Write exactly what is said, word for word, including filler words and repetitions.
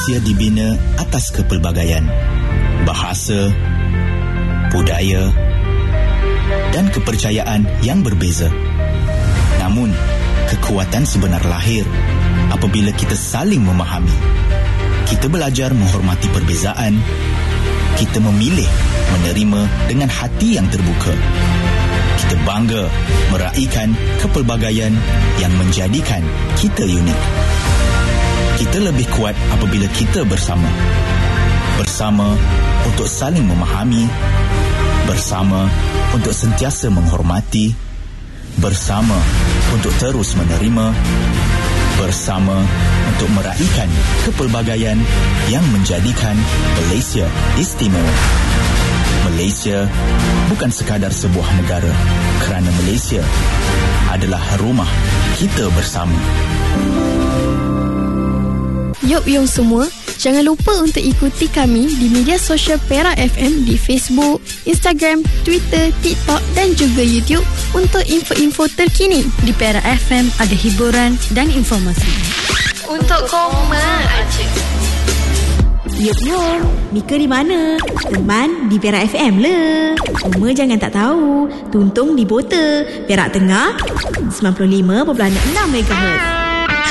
Malaysia dibina atas kepelbagaian bahasa, budaya dan kepercayaan yang berbeza. Namun, kekuatan sebenar lahir apabila kita saling memahami. Kita belajar menghormati perbezaan. Kita memilih menerima dengan hati yang terbuka. Kita bangga meraihkan kepelbagaian yang menjadikan kita unik. Kita lebih kuat apabila kita bersama. Bersama untuk saling memahami. Bersama untuk sentiasa menghormati. Bersama untuk terus menerima. Bersama untuk meraihkan kepelbagaian yang menjadikan Malaysia istimewa. Malaysia bukan sekadar sebuah negara, kerana Malaysia adalah rumah kita bersama. Yop yong semua, jangan lupa untuk ikuti kami di media sosial Perak F M di Facebook, Instagram, Twitter, TikTok dan juga YouTube untuk info-info terkini. Di Perak F M ada hiburan dan informasi. Untuk koma aja. Yop yop, Mika di mana? Teman di Perak F M le. Cuma jangan tak tahu, Tuntung di Bota, Perak Tengah, sembilan puluh lima perpuluhan enam megahertz.